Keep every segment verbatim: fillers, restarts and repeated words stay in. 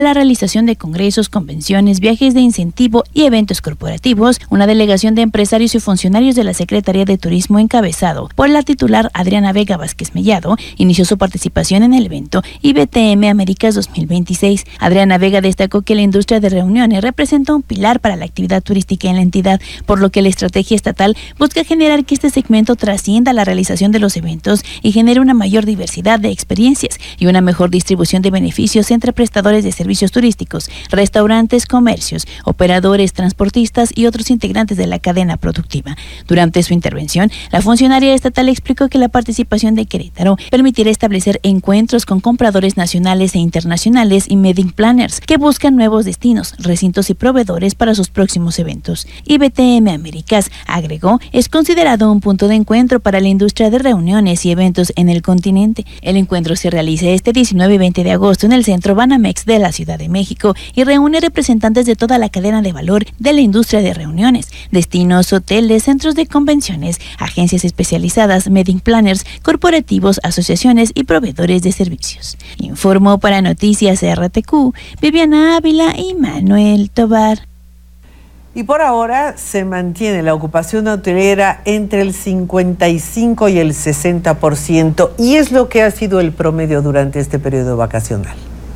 la realización de congresos, convenciones, viajes de incentivo y eventos corporativos, una delegación de empresarios y funcionarios de la Secretaría de Turismo encabezado por la titular Adriana Vega Vázquez Mellado inició su participación en el evento I B T M Américas dos mil veintiséis. Adriana Vega destacó que la industria de reuniones representa un pilar para la actividad turística en la entidad, por lo que la estrategia estatal busca generar que este segmento trascienda la realización de los eventos y genere una mayor diversidad de experiencias y una mejor distribución de beneficios entre prestadores de servicios turísticos, restaurantes, comercios, operadores, transportistas y otros integrantes de la cadena productiva. Durante su intervención, la funcionaria estatal explicó que la participación de Querétaro permitirá establecer encuentros con compradores nacionales e internacionales y meeting planners que buscan nuevos destinos, recintos y proveedores para sus próximos eventos. I B T M Américas, agregó, es considerado un punto de encuentro para la industria de reuniones y eventos en el continente. El encuentro se realiza este diecinueve y veinte de agosto en el Centro Banamex de la Ciudad de México y reúne representantes de toda la cadena de valor de la industria de reuniones, destinos, hoteles, centros de convenciones, agencias especializadas, meeting planners, corporativos, asociaciones y proveedores de servicios. Informó para Noticias R T Q, Viviana Ávila y Manuel Tobar. Y por ahora se mantiene la ocupación hotelera entre el cincuenta y cinco y el sesenta por ciento, y es lo que ha sido el promedio durante este periodo vacacional.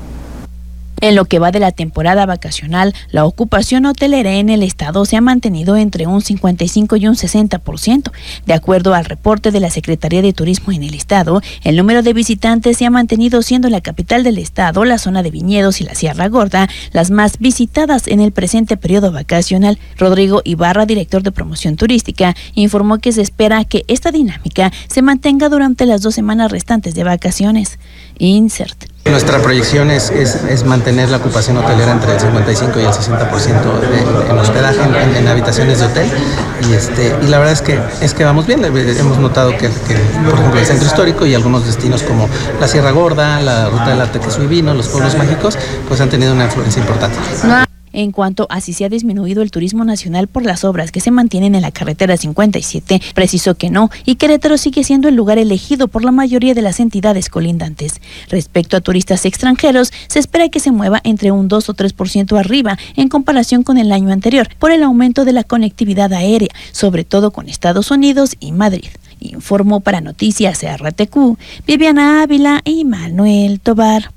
En lo que va de la temporada vacacional, la ocupación hotelera en el estado se ha mantenido entre un cincuenta y cinco y un sesenta por ciento. De acuerdo al reporte de la Secretaría de Turismo en el estado, el número de visitantes se ha mantenido siendo la capital del estado, la zona de viñedos y la Sierra Gorda las más visitadas en el presente periodo vacacional. Rodrigo Ibarra, director de promoción turística, informó que se espera que esta dinámica se mantenga durante las dos semanas restantes de vacaciones. Insert. Nuestra proyección es, es, es mantener la ocupación hotelera entre el cincuenta y cinco y el sesenta por ciento de, en hospedaje, en, en habitaciones de hotel, y este y la verdad es que es que vamos bien. Hemos notado que, que por ejemplo el centro histórico y algunos destinos como la Sierra Gorda, la Ruta del Arte, Queso y Vino, los pueblos mágicos, pues han tenido una influencia importante. No. En cuanto a si se ha disminuido el turismo nacional por las obras que se mantienen en la carretera cincuenta y siete, precisó que no, y Querétaro sigue siendo el lugar elegido por la mayoría de las entidades colindantes. Respecto a turistas extranjeros, se espera que se mueva entre un dos o tres por ciento arriba en comparación con el año anterior, por el aumento de la conectividad aérea, sobre todo con Estados Unidos y Madrid. Informó para Noticias R T Q, Viviana Ávila y Manuel Tobar.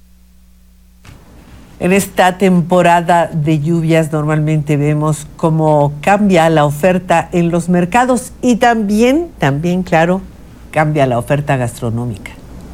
En esta temporada de lluvias normalmente vemos cómo cambia la oferta en los mercados y también, también, claro, cambia la oferta gastronómica.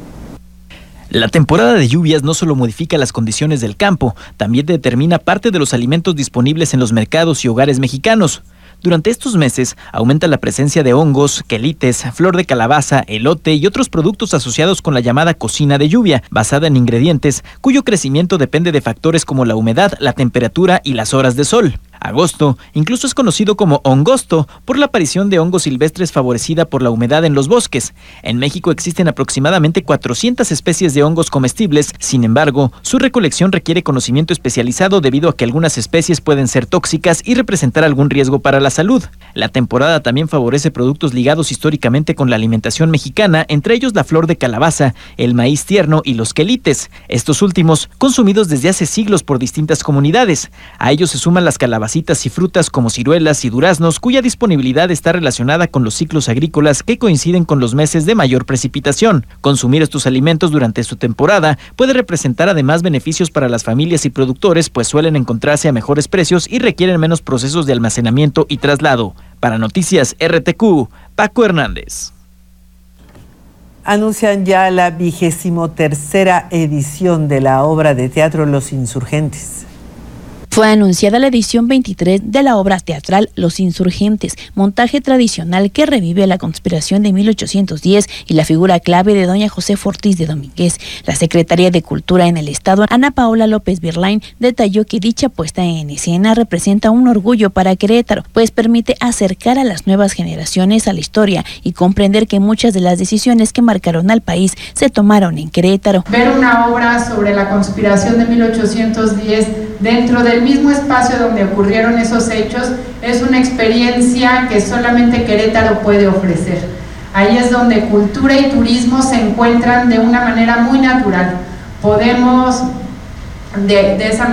La temporada de lluvias no solo modifica las condiciones del campo, también determina parte de los alimentos disponibles en los mercados y hogares mexicanos. Durante estos meses aumenta la presencia de hongos, quelites, flor de calabaza, elote y otros productos asociados con la llamada cocina de lluvia, basada en ingredientes cuyo crecimiento depende de factores como la humedad, la temperatura y las horas de sol. Agosto incluso es conocido como hongosto por la aparición de hongos silvestres favorecida por la humedad en los bosques. En México existen aproximadamente cuatrocientas especies de hongos comestibles, sin embargo, su recolección requiere conocimiento especializado debido a que algunas especies pueden ser tóxicas y representar algún riesgo para la salud. La temporada también favorece productos ligados históricamente con la alimentación mexicana, entre ellos la flor de calabaza, el maíz tierno y los quelites, estos últimos consumidos desde hace siglos por distintas comunidades. A ellos se suman las calabacitas y frutas como ciruelas y duraznos, cuya disponibilidad está relacionada con los ciclos agrícolas que coinciden con los meses de mayor precipitación. Consumir estos alimentos durante su temporada puede representar además beneficios para las familias y productores, pues suelen encontrarse a mejores precios y requieren menos procesos de almacenamiento y traslado. Para Noticias R T Q, Paco Hernández. Anuncian ya la vigésimo tercera edición de la obra de teatro Los Insurgentes. Fue anunciada la edición veintitrés de la obra teatral Los Insurgentes, montaje tradicional que revive la conspiración de mil ochocientos diez y la figura clave de doña Josefa Ortiz de Domínguez. La Secretaría de Cultura en el Estado, Ana Paola López Virlain, detalló que dicha puesta en escena representa un orgullo para Querétaro, pues permite acercar a las nuevas generaciones a la historia y comprender que muchas de las decisiones que marcaron al país se tomaron en Querétaro. Ver una obra sobre la conspiración de mil ochocientos diez dentro del mismo espacio donde ocurrieron esos hechos es una experiencia que solamente Querétaro puede ofrecer. Ahí es donde cultura y turismo se encuentran de una manera muy natural. Podemos de, de esa